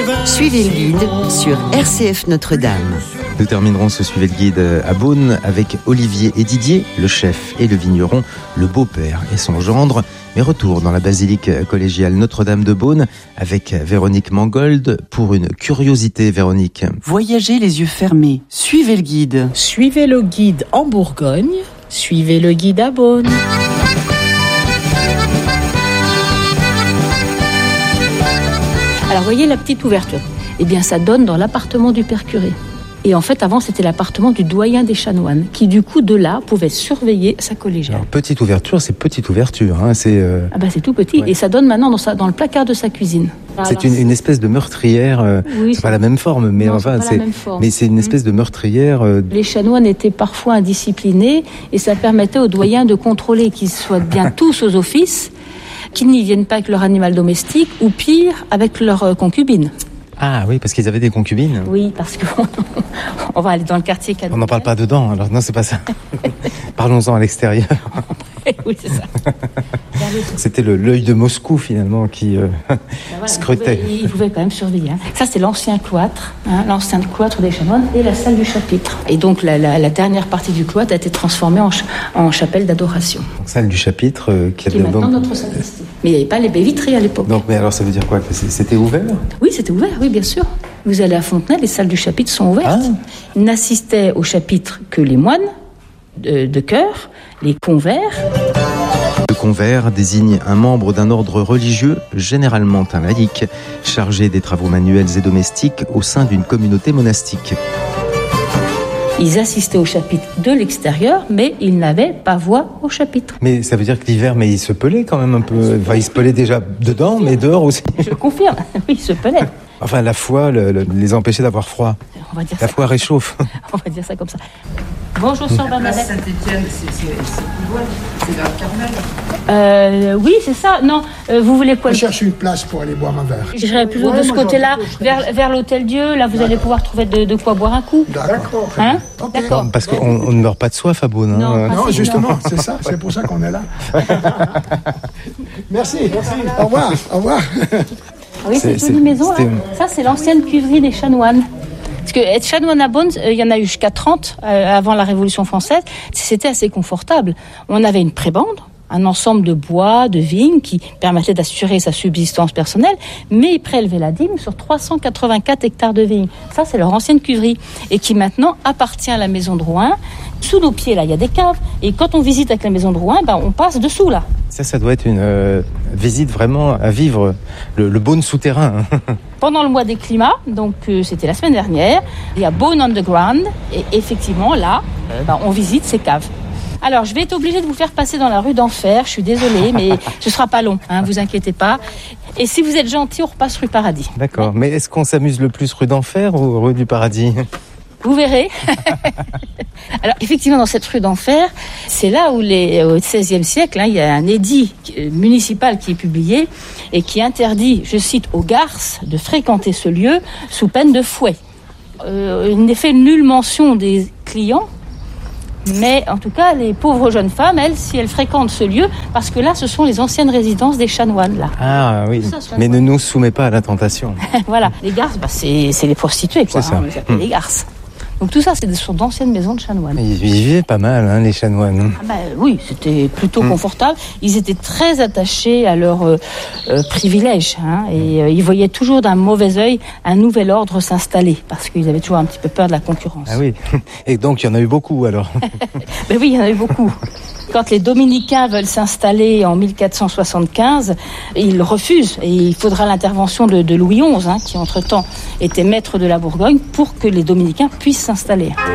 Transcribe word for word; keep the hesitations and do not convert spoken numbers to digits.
Suivez le guide sur R C F Notre-Dame. Nous terminerons ce Suivez le guide à Beaune avec Olivier et Didier, le chef et le vigneron, le beau-père et son gendre. Mais retour dans la basilique collégiale Notre-Dame de Beaune avec Véronique Mangold pour une curiosité, Véronique. Voyagez les yeux fermés, suivez le guide. Suivez le guide en Bourgogne, suivez le guide à Beaune. Alors, voyez la petite ouverture. Eh bien, ça donne dans l'appartement du père curé. Et en fait, avant, c'était l'appartement du doyen des chanoines, qui, du coup, de là, pouvait surveiller sa collégiale. Alors, petite ouverture, c'est petite ouverture. Hein, c'est, euh... Ah bah, c'est tout petit. Ouais. Et ça donne maintenant dans, sa, dans le placard de sa cuisine. C'est Alors, une, une espèce de meurtrière. Euh, oui, c'est, c'est pas la même forme, mais non, enfin, c'est, c'est, mais c'est une espèce de meurtrière. Euh... Les chanoines étaient parfois indisciplinés, et ça permettait aux doyens de contrôler qu'ils soient bien tous aux offices, qu'ils n'y viennent pas avec leur animal domestique, ou pire, avec leur concubine. Ah oui, parce qu'ils avaient des concubines. Oui, parce qu'on on va aller dans le quartier canon. On n'en parle pas dedans, alors non, c'est pas ça. Parlons-en à l'extérieur. Oui, c'est ça. C'était le, l'œil de Moscou, finalement, qui euh, ben voilà, scrutait. Il pouvait, il pouvait quand même surveiller. Hein. Ça, c'est l'ancien cloître, hein, l'ancien cloître des chanoines et la salle du chapitre. Et donc, la, la, la dernière partie du cloître a été transformée en, ch- en chapelle d'adoration. Donc, salle du chapitre euh, qui, qui est maintenant donc... notre sacristie. Mais il n'y avait pas les baies vitrées à l'époque. Donc, mais alors, ça veut dire quoi? Que c'était ouvert? Oui, c'était ouvert, oui, bien sûr. Vous allez à Fontenay, les salles du chapitre sont ouvertes. Ah. N'assistaient au chapitre que les moines de, de chœur, les convers. Le convers désigne un membre d'un ordre religieux, généralement un laïc, chargé des travaux manuels et domestiques au sein d'une communauté monastique. Ils assistaient au chapitre de l'extérieur, mais ils n'avaient pas voix au chapitre. Mais ça veut dire que l'hiver, mais ils se pelaient quand même un peu. Enfin, ils se pelaient déjà dedans, mais dehors aussi. Je confirme, oui, ils se pelaient. Enfin, la foi le, le, les empêchait d'avoir froid. On va dire la ça foi réchauffe. On va dire ça comme ça. Bonjour, sœur Bernadette. Saint-Étienne, c'est, c'est, c'est plus loin, c'est vers Carmel. Euh, oui, c'est ça. Non, euh, vous voulez quoi? Je cherche une place pour aller boire un verre. J'irai plutôt ouais, de ce côté-là, vers, vers l'Hôtel-Dieu. Là, vous D'accord. allez pouvoir trouver de, de quoi boire un coup. D'accord. Hein okay. D'accord. Non, parce qu'on on ne meurt pas de soif à Beaune. Non, hein. non justement, non. c'est ça. C'est pour ça qu'on est là. Merci. Merci. Au revoir. Au revoir. Oui, c'est, c'est une maison. Là. Une... Ça, c'est l'ancienne cuiserie des chanoines. Parce que être chanoine à Beaune, il y en a eu jusqu'à trente euh, avant la Révolution française. C'était assez confortable. On avait une prébande, un ensemble de bois, de vignes qui permettait d'assurer sa subsistance personnelle, mais ils prélevaient la dîme sur trois cent quatre-vingt-quatre hectares de vignes. Ça, c'est leur ancienne cuiserie et qui maintenant appartient à la maison de Rouen. Sous nos pieds, là, il y a des caves. Et quand on visite avec la maison de Rouen, ben, on passe dessous, là. Ça, ça doit être une euh, visite vraiment à vivre, le, le Beaune souterrain. Pendant le mois des climats, donc euh, c'était la semaine dernière, il y a Beaune Underground. Et effectivement, là, euh, ben, on visite ces caves. Alors, je vais être obligée de vous faire passer dans la rue d'Enfer. Je suis désolée, mais ce sera pas long, hein, vous inquiétez pas. Et si vous êtes gentil, on repasse rue Paradis. D'accord. Ouais. Mais est-ce qu'on s'amuse le plus rue d'Enfer ou rue du Paradis? Vous verrez. Alors, effectivement, dans cette rue d'Enfer, c'est là où, les, au seizième siècle, hein, il y a un édit municipal qui est publié et qui interdit, je cite, aux garces de fréquenter ce lieu sous peine de fouet. Euh, il n'est fait nulle mention des clients, mais en tout cas, les pauvres jeunes femmes, elles, si elles fréquentent ce lieu, parce que là, ce sont les anciennes résidences des chanoines, là. Ah oui, ça, mais ne nous soumets pas à la tentation. Voilà, les garces, bah, c'est, c'est les prostituées, quoi. C'est ça. Hein, on les appelle hum. les garces. Donc tout ça, c'est des sont d'anciennes maisons de chanoines. Ils vivaient pas mal, hein, les chanoines. Ah bah, oui, c'était plutôt mmh. confortable. Ils étaient très attachés à leurs euh, euh, privilèges. Hein, et euh, ils voyaient toujours d'un mauvais œil un nouvel ordre s'installer. Parce qu'ils avaient toujours un petit peu peur de la concurrence. Ah oui, et donc il y en a eu beaucoup alors. Ben oui, il y en a eu beaucoup. Quand les dominicains veulent s'installer en mille quatre cent soixante-quinze, ils refusent. Et il faudra l'intervention de, de Louis onze, hein, qui entre-temps était maître de la Bourgogne, pour que les dominicains puissent s'installer.